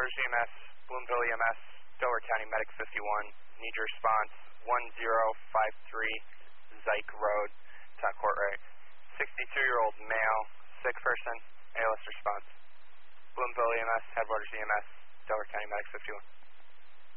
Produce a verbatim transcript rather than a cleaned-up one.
Headwaters E M S, Bloomville E M S, Delaware County Medic fifty-one, need your response, one zero five three Zyke Road, Top Courtright. sixty-two-year-old male, sick person, A L S response. Bloomville E M S, Headwaters E M S, Delaware County Medic fifty-one.